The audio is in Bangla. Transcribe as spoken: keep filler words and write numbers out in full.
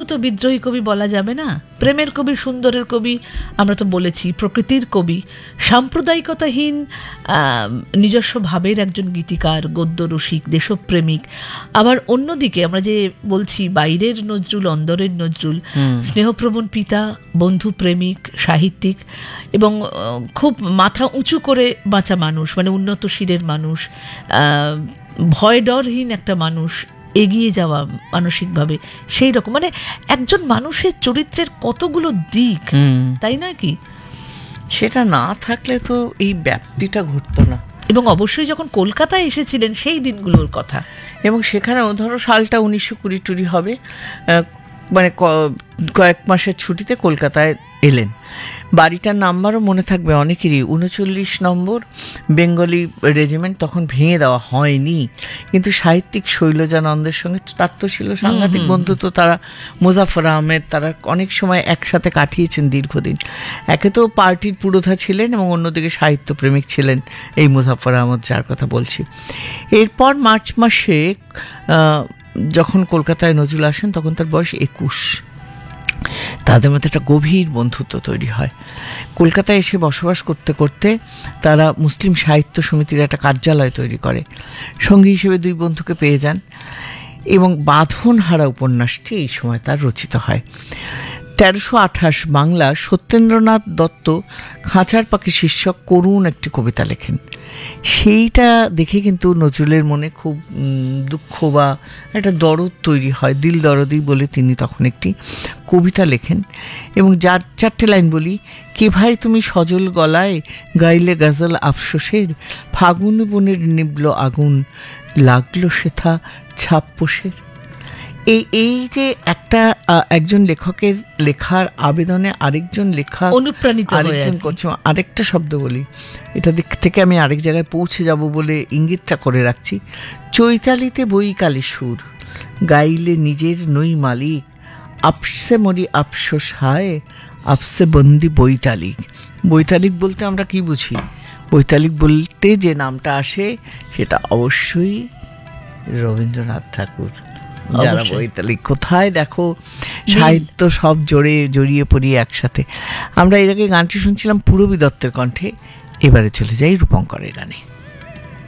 তো বিদ্রোহী কবি বলা যাবে না, প্রেমের কবি, সুন্দরের কবি, আমরা তো বলেছি প্রকৃতির কবি, সাম্প্রদায়িকতাহীন নিজস্ব ভাবের একজন গীতিকার, গদ্য রসিক, দেশপ্রেমিক। আবার অন্যদিকে আমরা যে বলছি বাইরের নজরুল, অন্দরের নজরুল, স্নেহপ্রবণ পিতা, বন্ধু প্রেমিক, সাহিত্যিক এবং খুব মাথা উঁচু করে বাঁচা মানুষ, মানে উন্নত শিরের মানুষ, ভয় ডরহীন একটা মানুষ, এগিয়ে যাওয়া মানসিকভাবে, সেই রকম মানে একজন মানুষের চরিত্রের কতগুলো দিক, তাই না কি? সেটা না থাকলে তো এই ব্যাপ্তিটা ঘটতো না। এবং অবশ্যই যখন কলকাতায় এসেছিলেন সেই দিনগুলোর কথা, এবং সেখানেও ধরো সালটা উনিশশো কুড়ি টুড়ি হবে, মানে কয়েক মাসের ছুটিতে কলকাতায় এলেন। বাড়িটার নাম্বারও মনে থাকবে অনেকেরই, উনচল্লিশ নম্বর বেঙ্গলি রেজিমেন্ট। তখন ভেঙে দেওয়া হয়নি, কিন্তু সাহিত্যিক শৈলজানন্দের সঙ্গে তার তো ছিল সাংঘাতিক বন্ধুত্ব। তারা মোজাফর আহমেদ, তারা অনেক সময় একসাথে কাটিয়েছেন দীর্ঘদিন। একে তো পার্টির পুরোধা ছিলেন এবং অন্যদিকে সাহিত্য প্রেমিক ছিলেন এই মোজাফর আহমদ যার কথা বলছি। এরপর মার্চ মাসে যখন কলকাতায় নজরুল আসেন তখন তার বয়স একুশ। তাদের মধ্যে একটা গভীর বন্ধুত্ব তৈরি হয়। কলকাতায় এসে বসবাস করতে করতে তারা মুসলিম সাহিত্য সমিতির একটা কার্যালয় তৈরি করে, সঙ্গী হিসেবে দুই বন্ধুকে পেয়ে যান এবং বাঁধনহারা উপন্যাসটি এই সময় তার রচিত হয়। তেরোশো আঠাশ বাংলা সত্যেন্দ্রনাথ দত্ত খাঁচার পাখি শীর্ষক করুণ একটি কবিতা লেখেন। সেইটা দেখে কিন্তু নজরুলের মনে খুব দুঃখ বা একটা দরদ তৈরি হয়। দিল দরদি বলে তিনি তখন একটি কবিতা লেখেন এবং যার চারটে লাইন বলি। কে ভাই তুমি সজল গলায় গাইলে গজল আফসোসের, ফাগুন বনের নিবল আগুন লাগলো সেথা ছাপ পোষের। এই এই যে একটা একজন লেখকের লেখার আবেদনে আরেকজন লেখা অনুপ্রাণিত আরেকজন করছে। আরেকটা শব্দ বলি, এটা দিক থেকে আমি আরেক জায়গায় পৌঁছে যাব বলে ইঙ্গিতটা করে রাখছি। চৈতালিতে বইকালি সুর, গাইলে নিজের নই মালিক, আপসে মরি আফসোস হায়, আপসে বন্দি বৈতালিক। বৈতালিক বলতে আমরা কি বুঝি? বৈতালিক বলতে যে নামটা আসে সেটা অবশ্যই রবীন্দ্রনাথ ঠাকুর। যারা বৈতালিক, কোথায় দেখো সাহিত্য সব জড়ে জড়িয়ে পড়িয়ে একসাথে। আমরা এর আগে গানটি শুনছিলাম পূরবী দত্তের কণ্ঠে, এবারে চলে যাই রূপঙ্করের গানে।